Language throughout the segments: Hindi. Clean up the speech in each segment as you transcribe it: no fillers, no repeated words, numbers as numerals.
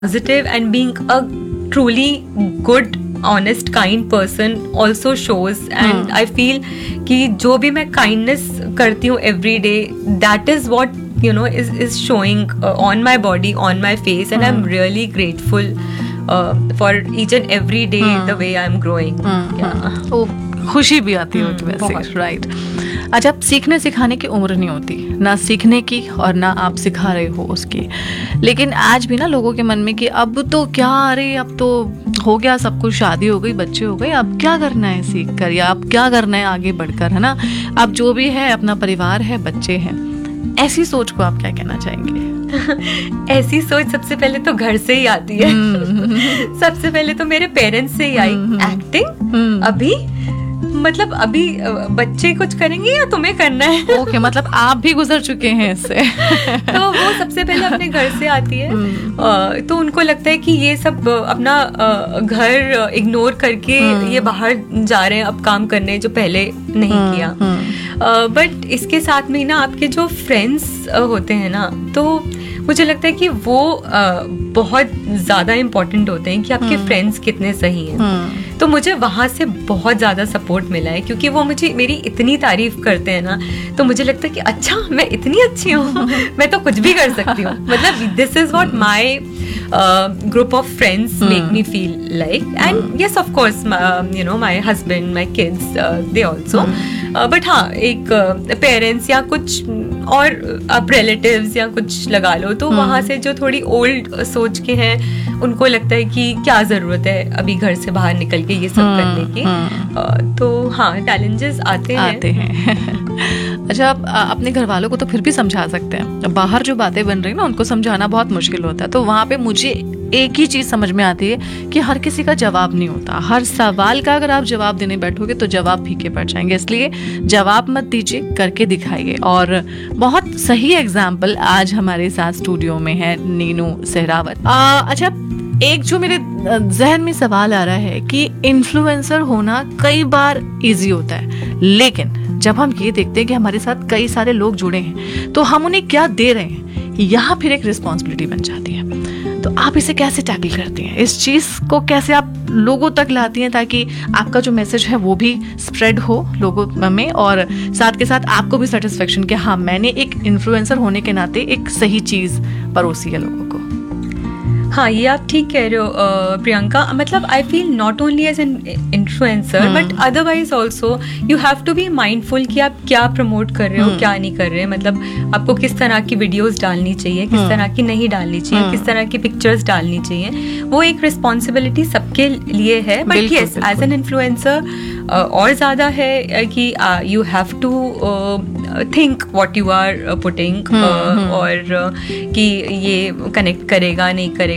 positive and being a truly good honest kind person also shows and I feel कि जो भी मैं kindness करती हूँ every day, that is what you know is showing on my body, on my face, and I'm really grateful for each and every day the way I'm growing. तो खुशी भी आती होगी वैसे, राइट? अच्छा, अब सीखने सिखाने की उम्र नहीं होती, ना सीखने की और ना आप सिखा रहे हो उसकी, लेकिन आज भी ना लोगों के मन में कि अब तो क्या, अरे अब तो हो गया सब कुछ, शादी हो गई, बच्चे हो गए, अब क्या करना है सीख कर, या अब क्या करना है आगे बढ़कर, है ना? अब जो भी है, अपना परिवार है, बच्चे हैं, ऐसी सोच को आप क्या कहना चाहेंगे? ऐसी सोच सबसे पहले तो घर से ही आती है. सबसे पहले तो मेरे पेरेंट्स से ही आई. एक्टिंग अभी मतलब अभी बच्चे कुछ करेंगे या तुम्हें करना है? ओके, मतलब आप भी गुजर चुके हैं इससे. तो वो सबसे पहले अपने घर से आती है. तो उनको लगता है कि ये सब अपना घर इग्नोर करके ये बाहर जा रहे हैं अब काम करने, जो पहले नहीं किया. बट इसके साथ में ना आपके जो फ्रेंड्स होते हैं ना, तो मुझे लगता है कि वो बहुत ज़्यादा इम्पोर्टेंट होते हैं कि आपके फ्रेंड्स कितने सही हैं. तो मुझे वहाँ से बहुत ज़्यादा सपोर्ट मिला है, क्योंकि वो मुझे मेरी इतनी तारीफ करते हैं ना, तो मुझे लगता है कि अच्छा मैं इतनी अच्छी हूँ, मैं तो कुछ भी कर सकती हूँ. मतलब this is what my group of friends make me feel like. And yes, of course, you know, my husband, my kids, they also. But हाँ, एक पेरेंट्स या कुछ और आप रिलेटिव्स या कुछ लगा लो, तो वहाँ से जो थोड़ी ओल्ड सोच के हैं, उनको लगता है कि क्या ज़रूरत है अभी घर से बाहर निकल के ये सब करने की. तो हाँ, चैलेंजेस आते हैं. अच्छा, आप अपने घर वालों को तो फिर भी समझा सकते हैं, बाहर जो बातें बन रही ना उनको समझाना बहुत मुश्किल होता है. तो वहाँ पे मुझे एक ही चीज़ समझ में आती है कि हर किसी का जवाब नहीं होता. हर सवाल का अगर आप जवाब देने बैठोगे तो जवाब फीके पड़ जाएंगे, इसलिए जवाब मत दीजिए, करके दिखाइए. और बहुत सही एग्जाम्पल आज हमारे साथ स्टूडियो में है नीनू सहरावत. अच्छा, एक जो मेरे जहन में सवाल आ रहा है कि इन्फ्लुएंसर होना कई बार इजी होता है, लेकिन जब हम ये देखते हैं कि हमारे साथ कई सारे लोग जुड़े हैं, तो हम उन्हें क्या दे रहे हैं, यहाँ फिर एक रिस्पॉन्सिबिलिटी बन जाती है. तो आप इसे कैसे टैकल करती हैं? इस चीज़ को कैसे आप लोगों तक लाती हैं ताकि आपका जो मैसेज है वो भी स्प्रेड हो लोगों में, और साथ के साथ आपको भी सेटिस्फेक्शन कि हाँ, मैंने एक इन्फ्लुएंसर होने के नाते एक सही चीज़ परोसी है लोगों को? हाँ, ये आप ठीक कह रहे हो प्रियंका. मतलब I feel not only as an influencer but otherwise also you have to be mindful कि आप क्या प्रमोट कर रहे हो, क्या नहीं कर रहे. मतलब आपको किस तरह की वीडियोस डालनी चाहिए, किस तरह की नहीं डालनी चाहिए, किस तरह की पिक्चर्स डालनी चाहिए. वो एक रिस्पॉन्सिबिलिटी सबके लिए है. But yes, as an influencer और ज़्यादा है कि you have to think what you are putting, और कि ये कनेक्ट करेगा नहीं करेगा.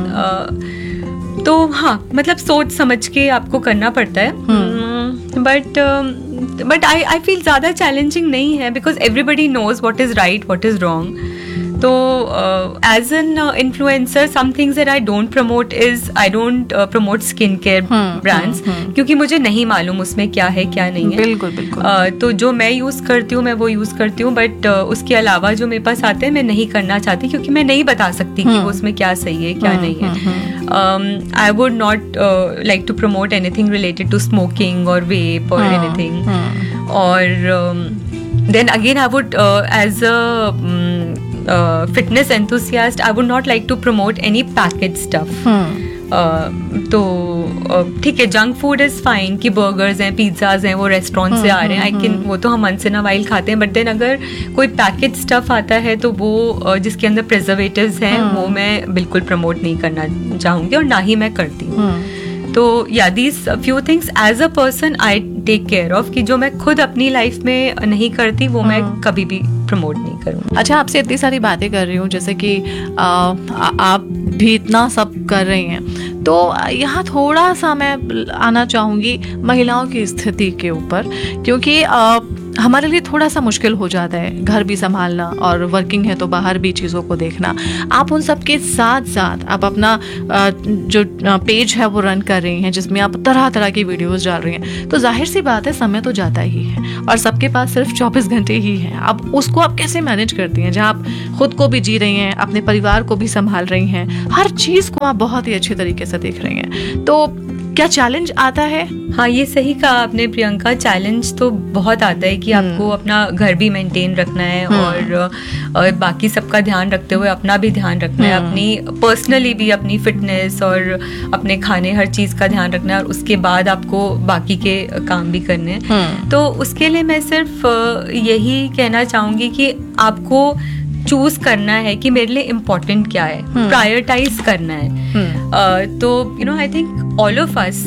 तो हाँ, मतलब सोच समझ के आपको करना पड़ता है. बट आई फील ज़्यादा चैलेंजिंग नहीं है, because everybody knows what is right, what is wrong. तो as an influencer, some things that I don't promote is I don't promote skin care brands, क्योंकि मुझे नहीं मालूम उसमें क्या है क्या नहीं है. बिल्कुल बिल्कुल. तो जो मैं यूज़ करती हूँ मैं वो यूज़ करती हूँ, बट उसके अलावा जो मेरे पास आते हैं मैं नहीं करना चाहती, क्योंकि मैं नहीं बता सकती कि वो उसमें क्या सही है क्या नहीं है. I would not like to promote anything related to smoking और वेप और एनीथिंग. और then again I would as a fitness enthusiast, I would not like to promote any packaged stuff. तो ठीक है, जंक फूड इज फाइन कि बर्गर्स हैं, पिज्जाज हैं, वो रेस्टोरेंट से आ रहे हैं, आई कैन, वो तो हम वंस इन अ वाइल खाते हैं. बट देन अगर कोई पैकेज स्टफ आता है तो वो जिसके अंदर प्रिजर्वेटिव्स हैं, वो मैं बिल्कुल प्रमोट नहीं करना चाहूँगी और ना ही मैं करती हूँ. तो या these few things as a person I take care of, कि जो मैं खुद अपनी लाइफ में नहीं करती वो मैं कभी भी प्रमोट नहीं करूँगी. अच्छा, आपसे इतनी सारी बातें कर रही हूँ, जैसे कि आप भी इतना सब कर रही हैं, तो यहाँ थोड़ा सा मैं आना चाहूँगी महिलाओं की स्थिति के ऊपर, क्योंकि हमारे लिए थोड़ा सा मुश्किल हो जाता है, घर भी संभालना और वर्किंग है तो बाहर भी चीज़ों को देखना। आप उन सब के साथ साथ आप अपना जो पेज है वो रन कर रही हैं, जिसमें आप तरह तरह की वीडियोस डाल रही हैं, तो जाहिर सी बात है समय तो जाता ही है और सबके पास सिर्फ 24 घंटे ही हैं। अब उसको आप कैसे मैनेज करती हैं, जहाँ आप खुद को भी जी रही हैं, अपने परिवार को भी संभाल रही हैं, हर चीज़ को आप बहुत ही अच्छे तरीके से देख रही हैं, तो क्या चैलेंज आता है? हाँ, ये सही कहा आपने प्रियंका, चैलेंज तो बहुत आता है कि आपको अपना घर भी मेंटेन रखना है और बाकी सबका ध्यान रखते हुए अपना भी ध्यान रखना है, अपनी पर्सनली भी अपनी फिटनेस और अपने खाने हर चीज़ का ध्यान रखना है, और उसके बाद आपको बाकी के काम भी करने हैं। तो उसके लिए मैं सिर्फ यही कहना चाहूँगी कि आपको चूज करना है कि मेरे लिए इम्पोर्टेंट क्या है, प्रायोरिटाइज करना है। तो I think all of us,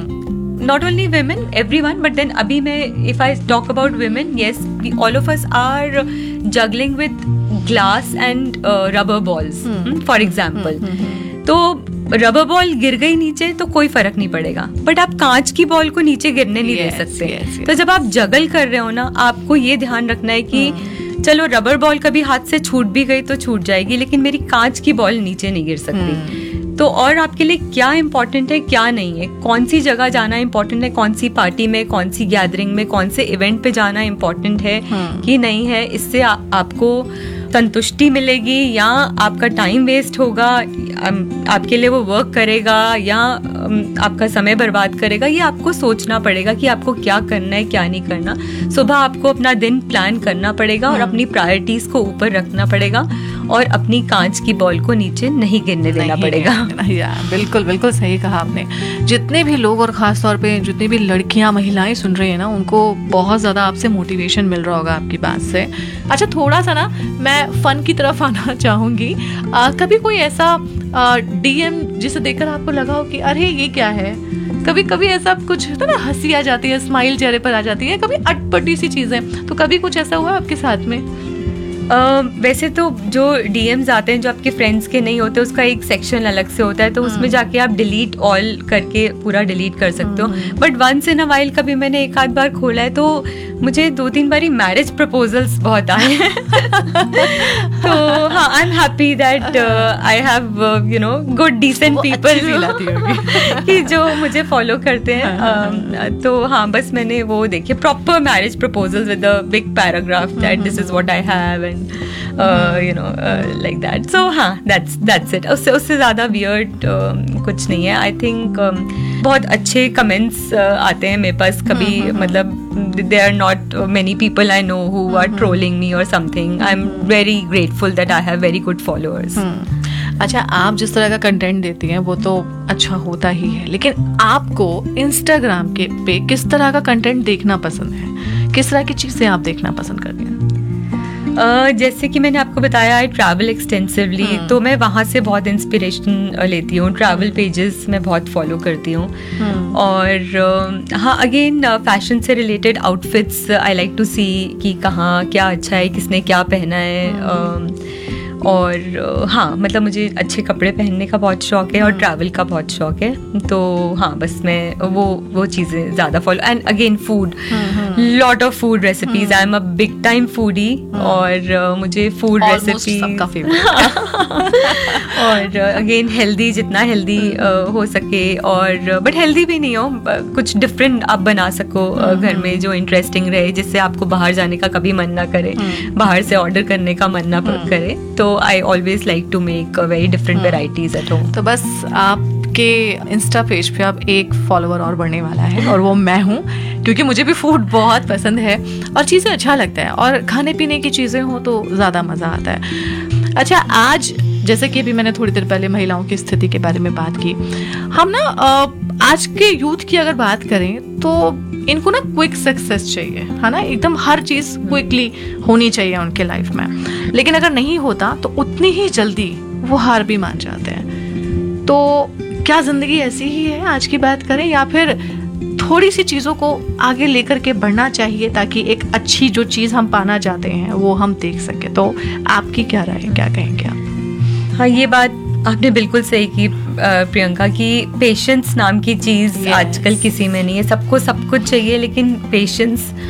not only women, everyone, but then abhi mein, if I talk about women, yes, all of us are juggling with glass and rubber balls, for example. तो रबर बॉल गिर गई नीचे तो कोई फर्क नहीं पड़ेगा, बट आप कांच की बॉल को नीचे गिरने नहीं दे सकते। तो जब आप जगल कर रहे हो ना, आपको ये ध्यान रखना है कि चलो रबर बॉल कभी हाथ से छूट भी गई तो छूट जाएगी, लेकिन मेरी कांच की बॉल नीचे नहीं गिर सकती। तो और आपके लिए क्या इम्पोर्टेंट है क्या नहीं है, कौन सी जगह जाना इम्पोर्टेंट है, कौन सी पार्टी में, कौन सी गैदरिंग में, कौन से इवेंट पे जाना इम्पोर्टेंट है कि नहीं है, इससे आपको संतुष्टि मिलेगी या आपका टाइम वेस्ट होगा, आपके लिए वो वर्क करेगा या आपका समय बर्बाद करेगा, ये आपको सोचना पड़ेगा कि आपको क्या करना है क्या नहीं करना। सुबह आपको अपना दिन प्लान करना पड़ेगा और अपनी प्रायोरिटीज को ऊपर रखना पड़ेगा और अपनी कांच की बॉल को नीचे नहीं गिरने देना पड़ेगा। बिल्कुल बिल्कुल सही कहा आपने। जितने भी लोग और खास तौर पे जितनी भी लड़कियां महिलाएं सुन रही हैं ना, उनको बहुत ज्यादा आपसे मोटिवेशन मिल रहा होगा आपकी बात से। अच्छा, थोड़ा सा ना मैं फन की तरफ आना चाहूंगी। कभी कोई ऐसा डीएम जिसे देखकर आपको लगा हो कि अरे ये क्या है, कभी कभी ऐसा कुछ होता है ना, हंसी आ जाती है, स्माइल चेहरे पर आ जाती है, कभी अटपटी सी चीजें, तो कभी कुछ ऐसा हुआ आपके साथ में? वैसे तो जो डीएम्स आते हैं जो आपके फ्रेंड्स के नहीं होते, उसका एक सेक्शन अलग से होता है, तो उसमें जाके आप डिलीट ऑल करके पूरा डिलीट कर सकते हो। But once in a while कभी मैंने एक आध बार खोला है तो मुझे 2-3 बारी मैरिज प्रपोजल्स बहुत आए हैं। तो हाँ, I am happy that I have good decent people कि जो मुझे फॉलो करते हैं। तो हाँ, बस मैंने वो देखे proper marriage proposals with a big paragraph that this is what I have and like that. So हाँ, that's it. उससे ज़्यादा weird कुछ नहीं है। I think बहुत अच्छे comments आते हैं मेरे पास कभी, मतलब there are not many people I know who are trolling me or something. I'm very grateful that I have very good followers. अच्छा, आप जिस तरह का कंटेंट देती हैं वो तो अच्छा होता ही है, लेकिन आपको इंस्टाग्राम के पे किस तरह का कंटेंट देखना पसंद है? किस तरह की चीज़ें आप देखना पसंद करती हैं? जैसे कि मैंने आपको बताया, आई ट्रैवल एक्सटेंसिवली, तो मैं वहाँ से बहुत इंस्पिरेशन लेती हूँ। ट्रैवल पेजेस मैं बहुत फॉलो करती हूँ। और हाँ, अगेन फैशन से related outfits I like to सी कि कहाँ क्या अच्छा है, किसने क्या पहना है। और हाँ, मतलब मुझे अच्छे कपड़े पहनने का बहुत शौक है और ट्रैवल का बहुत शौक है। तो हाँ, बस मैं वो चीज़ें ज़्यादा follow. And again food, lot of food recipes, I am a big time foodie और मुझे फूड रेसिपी सबका फेवरेट। और अगेन हेल्दी, जितना हेल्दी हो सके, और बट हेल्दी भी नहीं हो, कुछ डिफरेंट आप बना सको घर में जो इंटरेस्टिंग रहे, जिससे आपको बाहर जाने का कभी मन ना करे, बाहर से ऑर्डर करने का मन ना करे। तो I always like to make very different varieties at home. तो बस आपके इंस्टा पेज पे अब एक फॉलोअर और बढ़ने वाला है और वो मैं हूँ, क्योंकि मुझे भी फूड बहुत पसंद है और चीज़ें अच्छा लगता है, और खाने पीने की चीज़ें हो तो ज़्यादा मज़ा आता है। अच्छा, आज जैसे कि अभी मैंने थोड़ी देर पहले महिलाओं की स्थिति के बारे में बात की, हम ना आज के यूथ की अगर बात करें तो इनको ना क्विक सक्सेस चाहिए, है ना, एकदम हर चीज़ क्विकली होनी चाहिए उनके लाइफ में, लेकिन अगर नहीं होता तो उतनी ही जल्दी वो हार भी मान जाते हैं। तो क्या ज़िंदगी ऐसी ही है आज की बात करें, या फिर थोड़ी सी चीज़ों को आगे लेकर के बढ़ना चाहिए ताकि एक अच्छी जो चीज़ हम पाना चाहते हैं वो हम देख सके? तो आपकी क्या राय है, क्या कहेंगे आप? हाँ, ये बात आपने बिल्कुल सही की प्रियंका, की पेशेंस नाम की चीज़ आजकल किसी में नहीं है। सबको सब कुछ चाहिए, लेकिन पेशेंस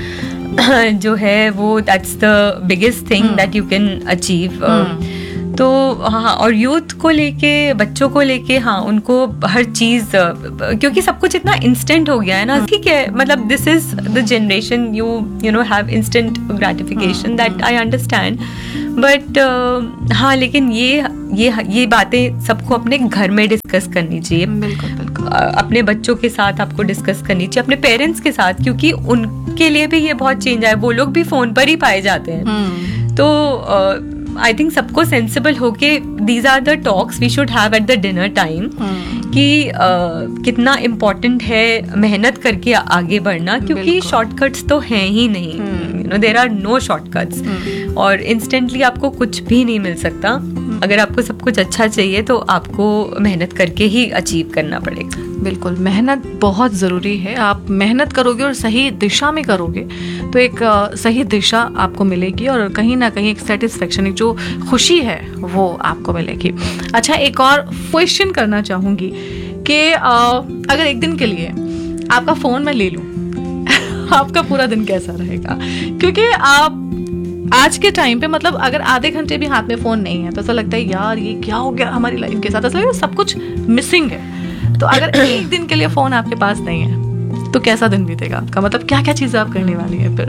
जो है वो that's the biggest thing that you can achieve. तो हाँ, और यूथ को लेके, बच्चों को लेके, हाँ, उनको हर चीज़, क्योंकि सब कुछ इतना इंस्टेंट हो गया है ना, ठीक है, मतलब this is the generation, you know have instant gratification, that I understand, but हाँ, लेकिन ये बातें सबको अपने घर में डिस्कस करनी चाहिए। बिल्कुल। अपने बच्चों के साथ आपको डिस्कस करनी चाहिए, अपने पेरेंट्स के साथ, क्योंकि उनके लिए भी ये बहुत चेंज आया, वो लोग भी फोन पर ही पाए जाते हैं। तो आई थिंक सबको सेंसिबल होके these are the talks we should have at the dinner time, कि कितना इम्पोर्टेंट है मेहनत करके आगे बढ़ना, क्योंकि शॉर्टकट्स तो हैं ही नहीं, you know there are no shortcuts, और इंस्टेंटली आपको कुछ भी नहीं मिल सकता। अगर आपको सब कुछ अच्छा चाहिए तो आपको मेहनत करके ही अचीव करना पड़ेगा। बिल्कुल, मेहनत बहुत ज़रूरी है। आप मेहनत करोगे और सही दिशा में करोगे तो एक सही दिशा आपको मिलेगी, और कहीं ना कहीं एक सेटिस्फेक्शन, एक जो खुशी है वो आपको मिलेगी। अच्छा, एक और क्वेश्चन करना चाहूँगी कि अगर एक दिन के लिए आपका फ़ोन मैं ले लूँ आपका पूरा दिन कैसा रहेगा? क्योंकि आप आज के टाइम पे, मतलब अगर आधे घंटे भी हाथ में फ़ोन नहीं है तो ऐसा लगता है यार ये क्या हो गया हमारी लाइफ के साथ, ऐसा लगता है सब कुछ मिसिंग है। तो अगर एक दिन के लिए फ़ोन आपके पास नहीं है तो कैसा दिन बीतेगा आपका? मतलब क्या क्या चीज़ें आप करने वाली हैं फिर?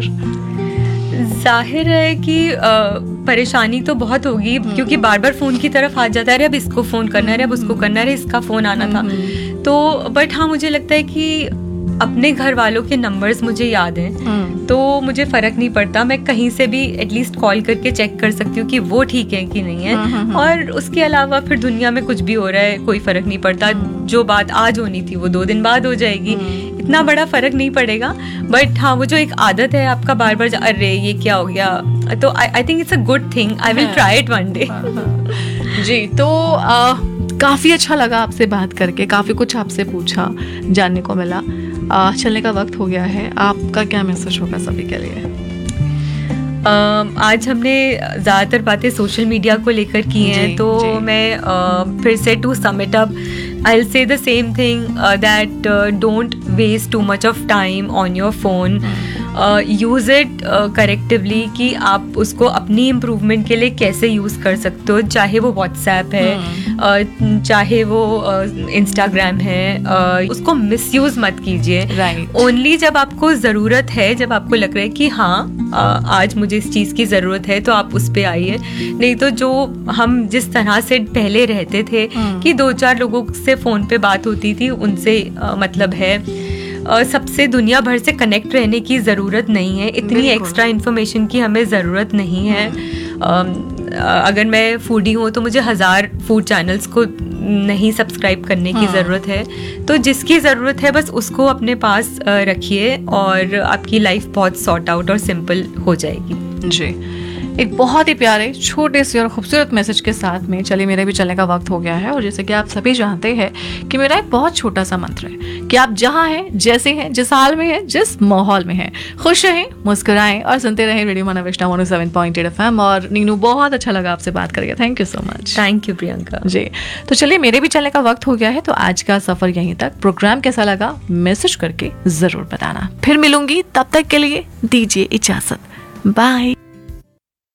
जाहिर है कि परेशानी तो बहुत होगी, क्योंकि बार बार फ़ोन की तरफ हाथ जाता है, अरे अब इसको फ़ोन करना है, अब उसको करना है, इसका फ़ोन आना था। तो बट हाँ, मुझे लगता है कि अपने घर वालों के नंबर्स मुझे याद हैं, तो मुझे फ़र्क नहीं पड़ता, मैं कहीं से भी एटलीस्ट कॉल करके चेक कर सकती हूँ कि वो ठीक है कि नहीं है। और उसके अलावा फिर दुनिया में कुछ भी हो रहा है कोई फ़र्क नहीं पड़ता, जो बात आज होनी थी वो 2 दिन बाद हो जाएगी, इतना बड़ा फ़र्क नहीं पड़ेगा। बट हाँ, वो जो एक आदत है आपका बार बार अरे ये क्या हो गया, तो I think it's a good thing, I will try it one day. जी, तो काफ़ी अच्छा लगा आपसे बात करके, काफ़ी कुछ आपसे पूछा, जानने को मिला। चलने का वक्त हो गया है, आपका क्या मैसेज होगा सभी के लिए? आज हमने ज़्यादातर बातें सोशल मीडिया को लेकर की हैं, तो मैं फिर से to some it up I'll say the same thing, that don't waste too much of time on your phone. Use it करेक्टिवली, कि आप उसको अपनी इम्प्रूवमेंट के लिए कैसे यूज़ कर सकते हो, चाहे वो व्हाट्सएप है, चाहे वो इंस्टाग्राम है, उसको मिसयूज़ मत कीजिए। ओनली जब आपको ज़रूरत है, जब आपको लग रहा है कि हाँ आज मुझे इस चीज़ की ज़रूरत है, तो आप उस पर आइए। नहीं तो जो हम जिस तरह से पहले रहते थे कि 2-4 लोगों से फ़ोन पे बात होती थी, उनसे मतलब है सबसे दुनिया भर से कनेक्ट रहने की ज़रूरत नहीं है, इतनी एक्स्ट्रा इन्फॉर्मेशन की हमें ज़रूरत नहीं है। अगर मैं फूडी हूँ तो मुझे 1000 फूड चैनल्स को नहीं सब्सक्राइब करने की ज़रूरत है। तो जिसकी ज़रूरत है बस उसको अपने पास रखिए, और आपकी लाइफ बहुत सॉर्ट आउट और सिंपल हो जाएगी। जी, एक बहुत ही प्यारे छोटे से और खूबसूरत मैसेज के साथ में चलिए मेरे भी चलने का वक्त हो गया है। और जैसे कि आप सभी जानते हैं कि मेरा एक बहुत छोटा सा मंत्र है कि आप जहाँ हैं, जैसे हैं, जिस हाल में हैं, जिस माहौल में हैं, खुश रहें, मुस्कुराएं और सुनते रहें रेडियो मानवेष्टा 107.8 FM। और नीनू, बहुत अच्छा लगा आपसे बात करके, thank you so much. Thank you Priyanka ji. तो चलिए मेरे भी चलने का वक्त हो गया है, तो आज का सफर यहीं तक। प्रोग्राम कैसा लगा मैसेज करके जरूर बताना। फिर मिलूंगी, तब तक के लिए दीजिए इजाजत, बाय।